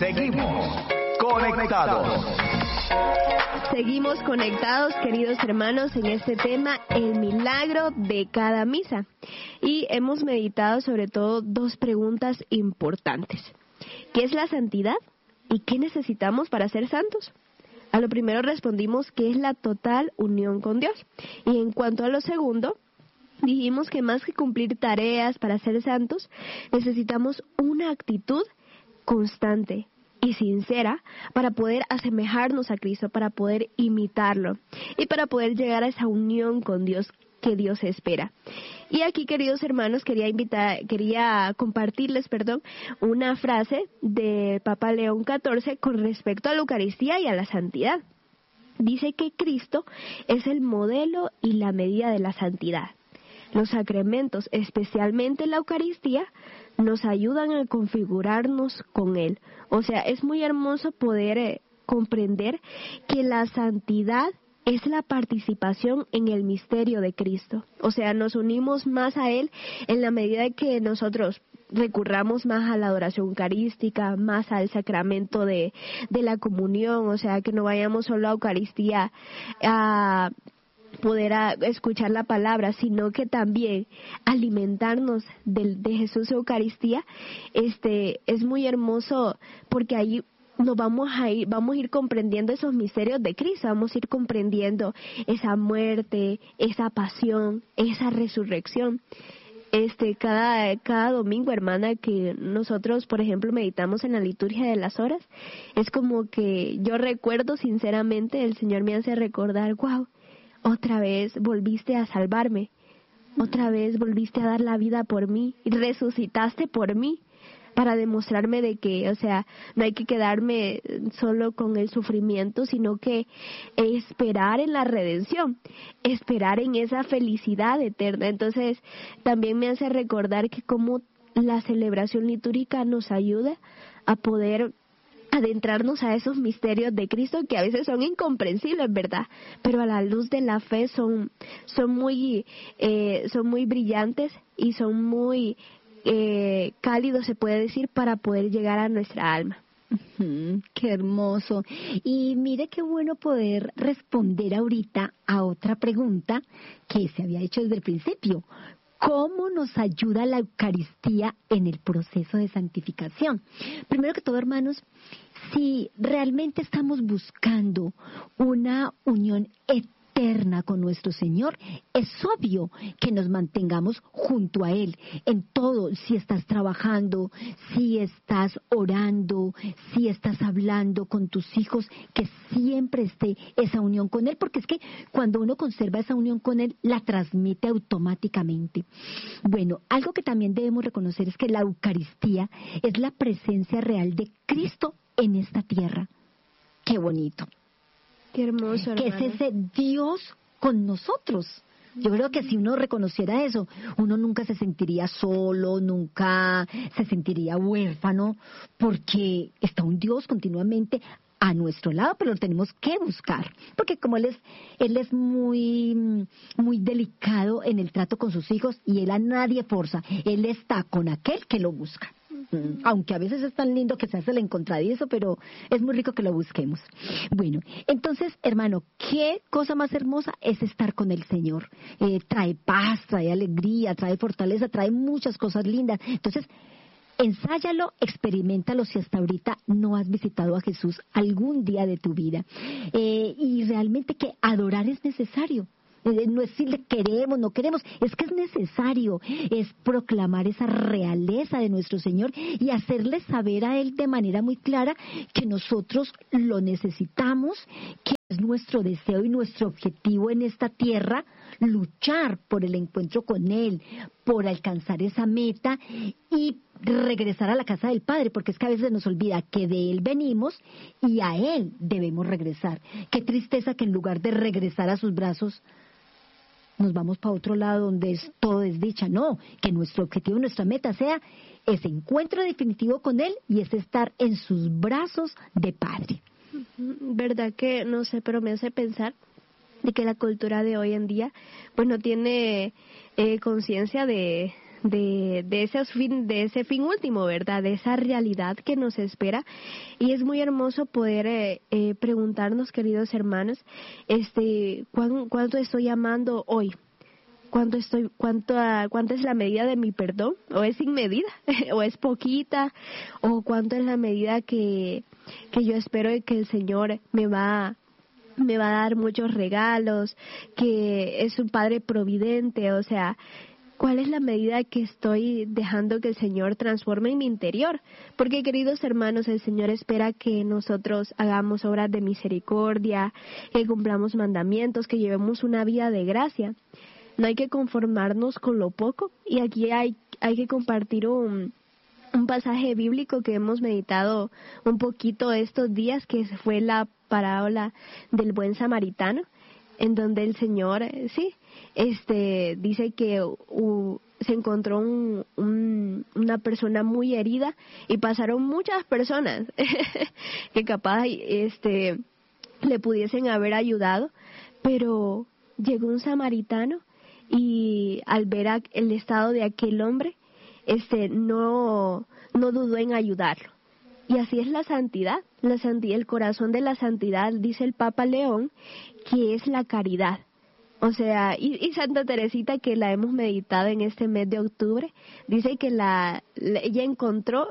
Seguimos conectados. Seguimos conectados, queridos hermanos, en este tema, el milagro de cada misa. Y hemos meditado sobre todo dos preguntas importantes. ¿Qué es la santidad? ¿Y qué necesitamos para ser santos? A lo primero respondimos que es la total unión con Dios. Y en cuanto a lo segundo, dijimos que más que cumplir tareas para ser santos, necesitamos una actitud constante y sincera para poder asemejarnos a Cristo, para poder imitarlo y para poder llegar a esa unión con Dios que Dios espera. Y aquí, queridos hermanos, quería compartirles, una frase de Papa León XIV con respecto a la Eucaristía y a la santidad. Dice que Cristo es el modelo y la medida de la santidad. Los sacramentos, especialmente la Eucaristía, nos ayudan a configurarnos con Él. O sea, es muy hermoso poder comprender que la santidad es la participación en el misterio de Cristo. O sea, nos unimos más a Él en la medida que nosotros recurramos más a la adoración eucarística, más al sacramento de la comunión. O sea, que no vayamos solo a Eucaristía a poder escuchar la palabra, sino que también alimentarnos de Jesús Eucaristía. Es muy hermoso porque ahí vamos a ir comprendiendo esos misterios de Cristo, vamos a ir comprendiendo esa muerte, esa pasión, esa resurrección. Cada domingo, hermana, que nosotros, por ejemplo, meditamos en la liturgia de las horas, es como que yo recuerdo sinceramente, el Señor me hace recordar, wow, otra vez volviste a salvarme, otra vez volviste a dar la vida por mí, y resucitaste por mí, para demostrarme de que, o sea, no hay que quedarme solo con el sufrimiento, sino que esperar en la redención, esperar en esa felicidad eterna. Entonces, también me hace recordar que como la celebración litúrgica nos ayuda a poder adentrarnos a esos misterios de Cristo que a veces son incomprensibles, ¿verdad? Pero a la luz de la fe son muy brillantes y son muy cálidos, se puede decir, para poder llegar a nuestra alma. Qué hermoso. Y mire qué bueno poder responder ahorita a otra pregunta que se había hecho desde el principio. ¿Cómo nos ayuda la Eucaristía en el proceso de santificación? Primero que todo, hermanos, si realmente estamos buscando una unión eterna con nuestro Señor, es obvio que nos mantengamos junto a Él en todo. Si estás trabajando, si estás orando, si estás hablando con tus hijos, que siempre esté esa unión con Él, porque es que cuando uno conserva esa unión con Él, la transmite automáticamente. Bueno, algo que también debemos reconocer es que la Eucaristía es la presencia real de Cristo en esta tierra. ¡Qué bonito! Qué hermoso, hermano. Que es ese Dios con nosotros. Yo creo que si uno reconociera eso, uno nunca se sentiría solo, nunca se sentiría huérfano, porque está un Dios continuamente a nuestro lado, pero lo tenemos que buscar, porque como Él es muy delicado en el trato con sus hijos y Él a nadie forza, Él está con aquel que lo busca. Aunque a veces es tan lindo que se hace el encontradizo, pero es muy rico que lo busquemos. Bueno, entonces, hermano, qué cosa más hermosa es estar con el Señor. Trae paz, trae alegría, trae fortaleza, trae muchas cosas lindas. Entonces, ensáyalo, experiméntalo si hasta ahorita no has visitado a Jesús algún día de tu vida. Y realmente que adorar es necesario. No es decirle queremos, no queremos, es que es necesario, es proclamar esa realeza de nuestro Señor y hacerle saber a Él de manera muy clara que nosotros lo necesitamos, que es nuestro deseo y nuestro objetivo en esta tierra, luchar por el encuentro con Él, por alcanzar esa meta y regresar a la casa del Padre, porque es que a veces nos olvida que de Él venimos y a Él debemos regresar. Qué tristeza que en lugar de regresar a sus brazos, nos vamos para otro lado donde todo desdicha. No, que nuestro objetivo, nuestra meta sea ese encuentro definitivo con Él y ese estar en sus brazos de Padre. Verdad que, no sé, pero me hace pensar de que la cultura de hoy en día pues no tiene conciencia de de ese fin último, ¿verdad? De esa realidad que nos espera. Y es muy hermoso poder preguntarnos, queridos hermanos, ¿cuánto estoy amando hoy? ¿Cuánta es la medida de mi perdón? ¿O es sin medida? ¿O es poquita? ¿O cuánto es la medida que yo espero que el Señor me va a dar muchos regalos, que es un Padre providente? O sea, ¿cuál es la medida que estoy dejando que el Señor transforme en mi interior? Porque, queridos hermanos, el Señor espera que nosotros hagamos obras de misericordia, que cumplamos mandamientos, que llevemos una vida de gracia. No hay que conformarnos con lo poco. Y aquí hay que compartir un pasaje bíblico que hemos meditado un poquito estos días, que fue la parábola del buen samaritano, en donde el Señor, dice que se encontró una persona muy herida y pasaron muchas personas que capaz le pudiesen haber ayudado, pero llegó un samaritano y al ver el estado de aquel hombre, no dudó en ayudarlo. Y así es la santidad, el corazón de la santidad, dice el Papa León, que es la caridad. O sea, y Santa Teresita, que la hemos meditado en este mes de octubre, dice que ella encontró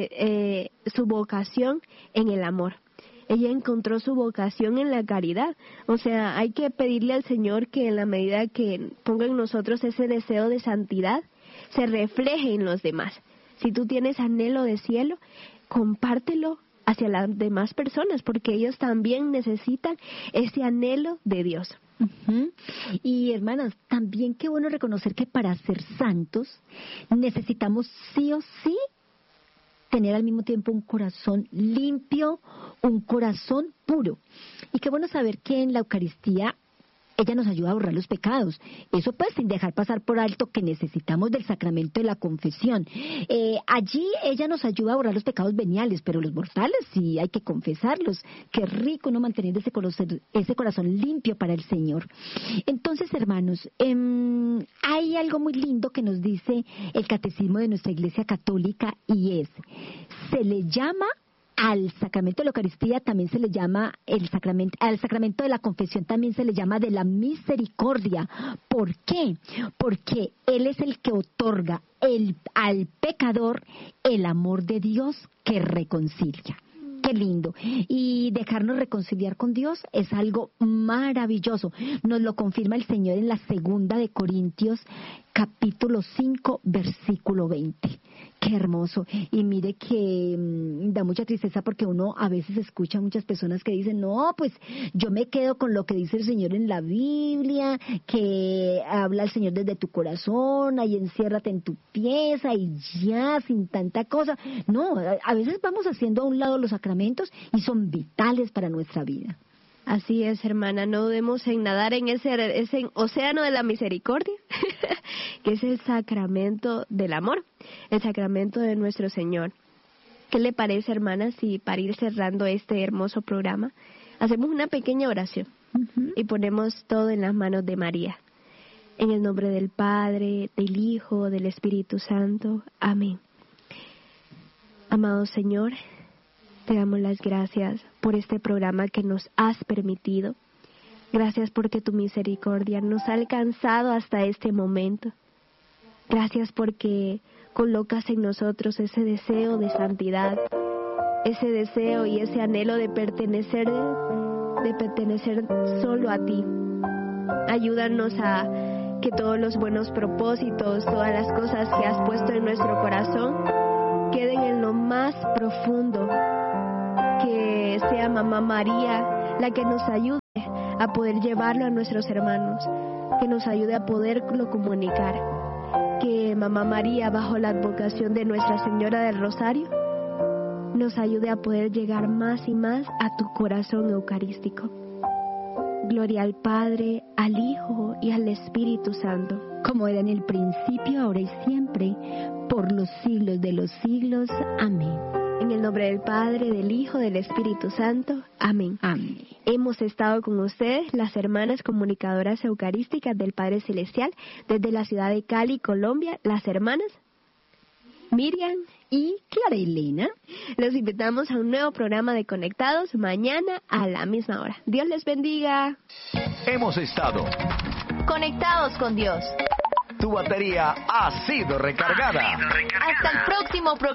su vocación en el amor. Ella encontró su vocación en la caridad. O sea, hay que pedirle al Señor que en la medida que ponga en nosotros ese deseo de santidad, se refleje en los demás. Si tú tienes anhelo de cielo, compártelo hacia las demás personas, porque ellos también necesitan ese anhelo de Dios. Uh-huh. Y hermanas, también qué bueno reconocer que para ser santos necesitamos sí o sí tener al mismo tiempo un corazón limpio, un corazón puro. Y qué bueno saber que en la Eucaristía ella nos ayuda a borrar los pecados. Eso pues sin dejar pasar por alto que necesitamos del sacramento de la confesión. Allí ella nos ayuda a borrar los pecados veniales, pero los mortales sí hay que confesarlos. Qué rico no mantener ese corazón limpio para el Señor. Entonces, hermanos, hay algo muy lindo que nos dice el catecismo de nuestra Iglesia Católica, y se le llama al sacramento de la Eucaristía, también se le llama al sacramento de la confesión también se le llama de la misericordia. ¿Por qué? Porque Él es el que otorga al pecador el amor de Dios que reconcilia. Qué lindo. Y dejarnos reconciliar con Dios es algo maravilloso. Nos lo confirma el Señor en la 2 de Corintios, capítulo 5, versículo 20. Qué hermoso. Y mire que da mucha tristeza porque uno a veces escucha a muchas personas que dicen, no, pues yo me quedo con lo que dice el Señor en la Biblia, que habla el Señor desde tu corazón, ahí enciérrate en tu pieza y ya, sin tanta cosa. No, a veces vamos haciendo a un lado los sacramentos y son vitales para nuestra vida. Así es, hermana, no dudemos en nadar en ese océano de la misericordia, que es el sacramento del amor, el sacramento de nuestro Señor. ¿Qué le parece, hermana, si para ir cerrando este hermoso programa, hacemos una pequeña oración y ponemos todo en las manos de María? En el nombre del Padre, del Hijo, del Espíritu Santo. Amén. Amado Señor, te damos las gracias por este programa que nos has permitido. Gracias porque tu misericordia nos ha alcanzado hasta este momento. Gracias porque colocas en nosotros ese deseo de santidad, ese deseo y ese anhelo de pertenecer solo a ti. Ayúdanos a que todos los buenos propósitos, todas las cosas que has puesto en nuestro corazón, queden en lo más profundo. Que sea Mamá María la que nos ayude a poder llevarlo a nuestros hermanos, que nos ayude a poderlo comunicar. Que Mamá María, bajo la advocación de Nuestra Señora del Rosario, nos ayude a poder llegar más y más a tu corazón eucarístico. Gloria al Padre, al Hijo y al Espíritu Santo, como era en el principio, ahora y siempre, por los siglos de los siglos. Amén. En el nombre del Padre, del Hijo, del Espíritu Santo. Amén. Amén. Hemos estado con ustedes, las hermanas comunicadoras eucarísticas del Padre Celestial, desde la ciudad de Cali, Colombia, las hermanas Miriam Y Clara Elena. Los invitamos a un nuevo programa de Conectados mañana a la misma hora. Dios les bendiga. Hemos estado. Conectados con Dios. Tu batería ha sido recargada. Hasta el próximo programa.